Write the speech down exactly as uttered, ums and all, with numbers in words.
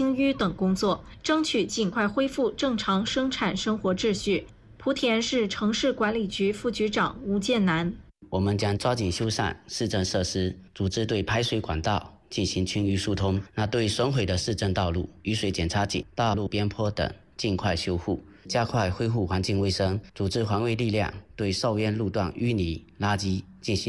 清淤等工作，争取尽快恢复正常生产生活秩序。莆田市城市管理局副局长吴建南： 我们将抓紧修缮市政设施，组织对排水管道进行清淤疏通。那对损毁的市政道路、雨水检查井、道路边坡等尽快修复，加快恢复环境卫生，组织环卫力量对受淹路段淤泥、垃圾进行